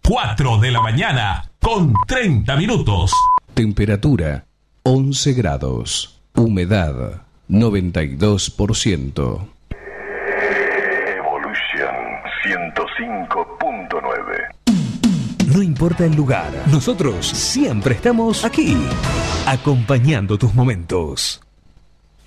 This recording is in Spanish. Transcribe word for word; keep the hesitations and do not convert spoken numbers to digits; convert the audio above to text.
cuatro de la mañana con treinta minutos. Temperatura once grados. Humedad noventa y dos por ciento. Evolution ciento cinco punto nueve. No importa el lugar, nosotros siempre estamos aquí, acompañando tus momentos.